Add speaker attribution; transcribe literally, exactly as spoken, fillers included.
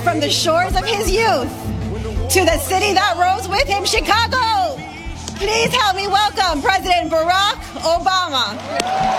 Speaker 1: from the shores of his youth to the city that rose with him, Chicago. Please help me welcome President Barack Obama.